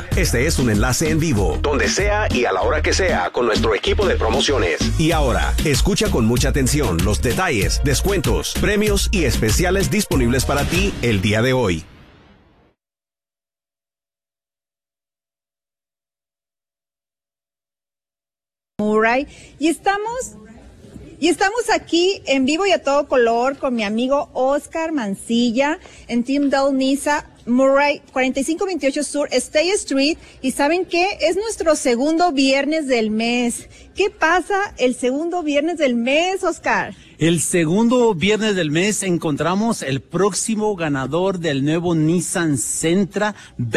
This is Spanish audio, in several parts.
Este es un enlace en vivo, donde sea y a la hora que sea, con nuestro equipo de promociones. Y ahora, escucha con mucha atención los detalles, descuentos, premios y especiales disponibles para ti el día de hoy. Murray, y estamos aquí en vivo y a todo color con mi amigo Oscar Mancilla en Tyndall Nissan Murray 4528 Sur State Street. Y ¿saben qué? Es nuestro segundo viernes del mes. ¿Qué pasa el segundo viernes del mes, Oscar? El segundo viernes del mes encontramos el próximo ganador del nuevo Nissan Sentra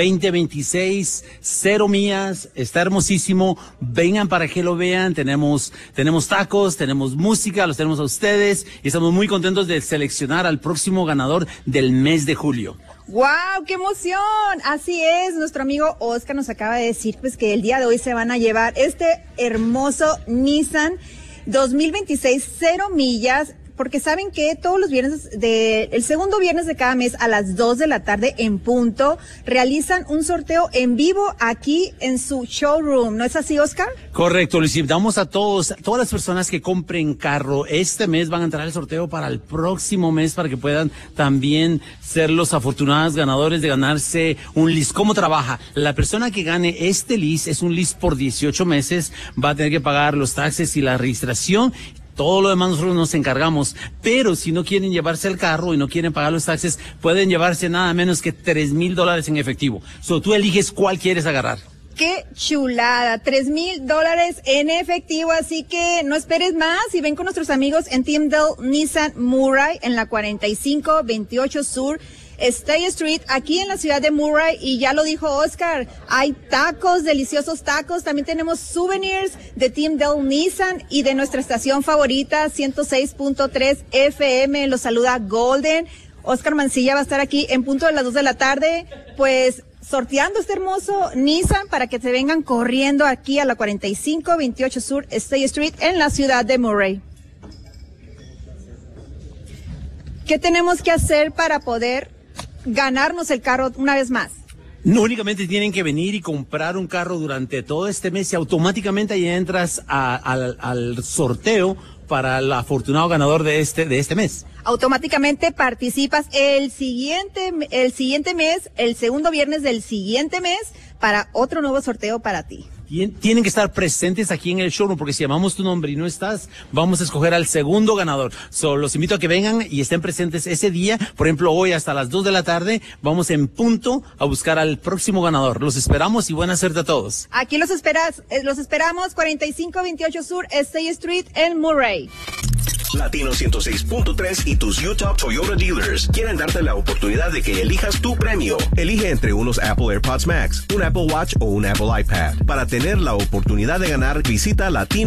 2026, 0 millas, está hermosísimo, vengan para que lo vean, tenemos tacos, tenemos música, los tenemos a ustedes y estamos muy contentos de seleccionar al próximo ganador del mes de julio. ¡Wow! ¡Qué emoción! Así es, nuestro amigo Oscar nos acaba de decir pues que el día de hoy se van a llevar este hermoso Nissan 2026 0 millas, porque saben que todos los viernes el segundo viernes de cada mes a las 2 de la tarde en punto realizan un sorteo en vivo aquí en su showroom. ¿No es así, Oscar? Correcto, les invitamos a todas las personas que compren carro este mes van a entrar al sorteo para el próximo mes para que puedan también ser los afortunados ganadores de ganarse un lease. ¿Cómo trabaja? La persona que gane este lease es un lease por 18 meses, va a tener que pagar los taxes y la registración. Todo lo demás nosotros nos encargamos, pero si no quieren llevarse el carro y no quieren pagar los taxes, pueden llevarse nada menos que $3,000 en efectivo. Tú eliges cuál quieres agarrar. ¡Qué chulada! $3,000 en efectivo, así que no esperes más y ven con nuestros amigos en Tyndall Nissan Murray en la 4528 Sur State Street, aquí en la ciudad de Murray. Y ya lo dijo Oscar, hay tacos, deliciosos tacos, también tenemos souvenirs de Tyndall Nissan y de nuestra estación favorita 106.3 FM, los saluda Golden. Oscar Mancilla va a estar aquí en punto de las 2 de la tarde, pues sorteando este hermoso Nissan para que se vengan corriendo aquí a la 4528 Sur State Street en la ciudad de Murray. ¿Qué tenemos que hacer para poder ganarnos el carro una vez más? No, únicamente tienen que venir y comprar un carro durante todo este mes y automáticamente ahí entras al sorteo para el afortunado ganador de este mes. Automáticamente participas el siguiente mes, el segundo viernes del siguiente mes, para otro nuevo sorteo para ti. Tienen que estar presentes aquí en el showroom porque si llamamos tu nombre y no estás, vamos a escoger al segundo ganador. Los invito a que vengan y estén presentes ese día. Por ejemplo, hoy hasta las 2 de la tarde vamos en punto a buscar al próximo ganador. Los esperamos y buena suerte a todos. Aquí los esperamos 4528 Sur State Street en Murray. Latino 106.3 y tus Utah Toyota Dealers quieren darte la oportunidad de que elijas tu premio. Elige entre unos Apple AirPods Max, un Apple Watch o un Apple iPad. Para tener la oportunidad de ganar, visita Latino